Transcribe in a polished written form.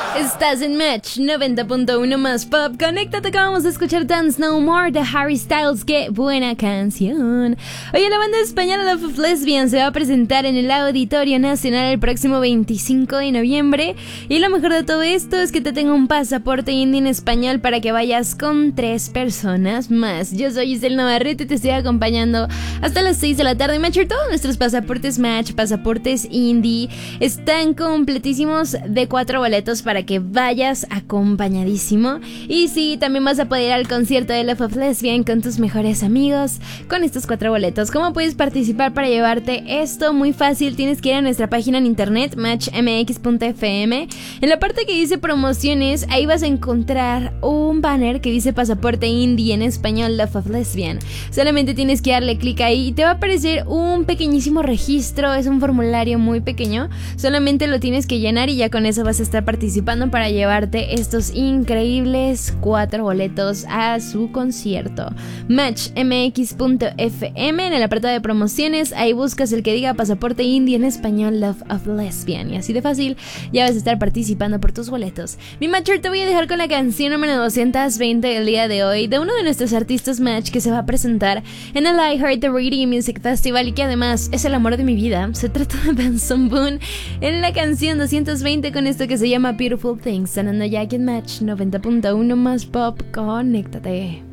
Estás en Match 90.1 más pop. Conéctate que vamos a escuchar Dance No More de Harry Styles. ¡Qué buena canción! Oye, la banda española Love of Lesbian se va a presentar en el Auditorio Nacional el próximo 25 de noviembre. Y lo mejor de todo esto es que te tengo un pasaporte indie en español para que vayas con 3 personas más. Yo soy Giselle Navarrete y te estoy acompañando hasta las 6 de la tarde. Match, todos nuestros pasaportes Match, pasaportes indie, están completísimos de 4 boletos para que vayas acompañadísimo. Y sí, también vas a poder ir al concierto de Love of Lesbian con tus mejores amigos con estos 4 boletos. ¿Cómo puedes participar para llevarte esto? Muy fácil, tienes que ir a nuestra página en internet matchmx.fm. En la parte que dice promociones, ahí vas a encontrar un banner que dice pasaporte indie en español Love of Lesbian. Solamente tienes que darle clic ahí y te va a aparecer un pequeñísimo registro. Es un formulario muy pequeño, solamente lo tienes que llenar y ya con eso vas a estar participando para llevarte estos increíbles 4 boletos a su concierto. Matchmx.fm, en el apartado de promociones, ahí buscas el que diga pasaporte indie en español Love of Lesbian, y así de fácil ya vas a estar participando por tus boletos. Mi Matcher, te voy a dejar con la canción número 220 del día de hoy, de uno de nuestros artistas Match que se va a presentar en el iHeartRadio Music Festival y que además es el amor de mi vida. Se trata de Benson Boone en la canción 220 con esto que se llama Beautiful Things, sonando ya aquí en Match 90.1 más pop. Conéctate.